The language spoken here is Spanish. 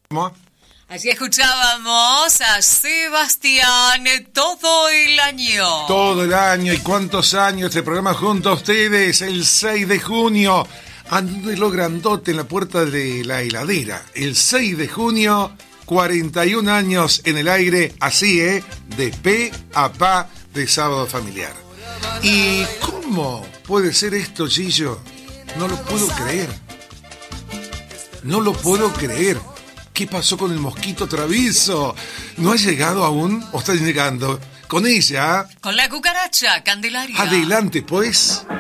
¿Cómo? Así escuchábamos a Sebastián todo el año. Todo el año. ¿Y cuántos años este programa junto a ustedes? El 6 de junio. Andelo grandote en la puerta de la heladera. El 6 de junio, 41 años en el aire. Así, de pe a pa de Sábado Familiar. ¿Y cómo puede ser esto, Gillo? No lo puedo creer. No lo puedo creer. ¿Qué pasó con el mosquito travieso? ¿No ha llegado aún o está llegando? Con ella. Con la cucaracha, Candelaria. Adelante, pues.